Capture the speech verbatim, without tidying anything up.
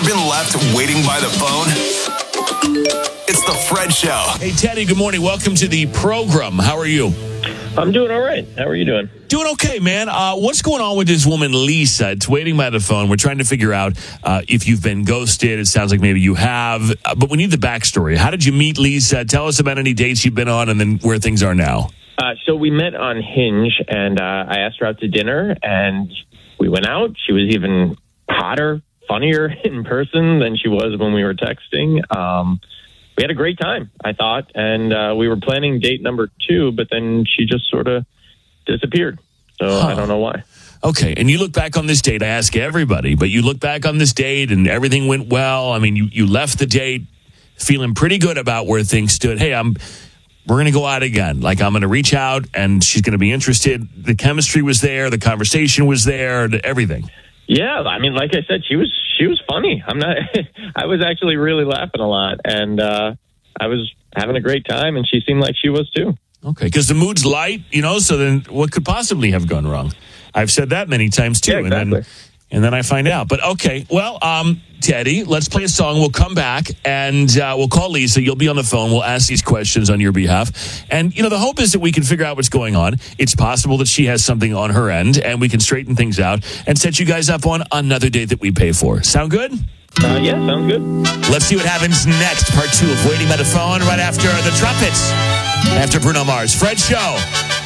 been left waiting by the phone? It's the Fred Show. Hey, Teddy, good morning. Welcome to the program. How are you? I'm doing all right. How are you doing? Doing okay, man. Uh, what's going on with this woman, Lisa? It's waiting by the phone. We're trying to figure out uh, if you've been ghosted. It sounds like maybe you have, uh, but we need the backstory. How did you meet Lisa? Tell us about any dates you've been on and then where things are now. Uh, so we met on Hinge, and uh, I asked her out to dinner, and we went out. She was even hotter, funnier in person than she was when we were texting. Um, we had a great time, I thought, and uh, we were planning date number two, but then she just sort of disappeared. So huh. I don't know why. Okay, and you look back on this date, I ask everybody, but you look back on this date and everything went well. I mean, you, you left the date feeling pretty good about where things stood. Hey, I'm we're going to go out again. Like, I'm going to reach out, and she's going to be interested. The chemistry was there. The conversation was there. Everything. Yeah, I mean, like I said, she was she was funny. I'm not. I was actually really laughing a lot, and uh, I was having a great time, and she seemed like she was too. Okay, because the mood's light, you know. So then, what could possibly have gone wrong? I've said that many times too, yeah, exactly. and then and then I find out. But okay, well, um, Teddy, let's play a song. We'll come back and uh, we'll call Lisa. You'll be on the phone. We'll ask these questions on your behalf. And, you know, the hope is that we can figure out what's going on. It's possible that she has something on her end and we can straighten things out and set you guys up on another date that we pay for. Sound good? Uh, yeah, sounds good. Let's see what happens next. Part two of Waiting by the Phone right after the trumpets. After Bruno Mars. Fred Show.